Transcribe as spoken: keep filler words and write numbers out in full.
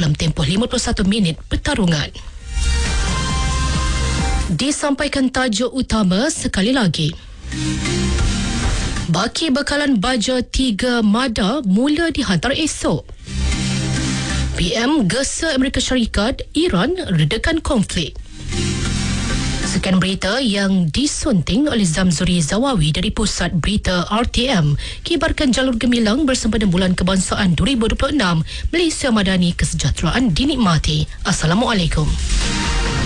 dalam tempoh lima puluh satu minit pertarungan. Disampaikan tajuk utama sekali lagi. Baki bekalan baja tiga Mada mula dihantar esok. P M gesa Amerika Syarikat, Iran redakan konflik. Sekian berita yang disunting oleh Zamzuri Zawawi dari Pusat Berita R T M. Kibarkan jalur gemilang bersempena Bulan Kebangsaan dua ribu dua puluh enam. Malaysia Madani, kesejahteraan dinikmati. Assalamualaikum.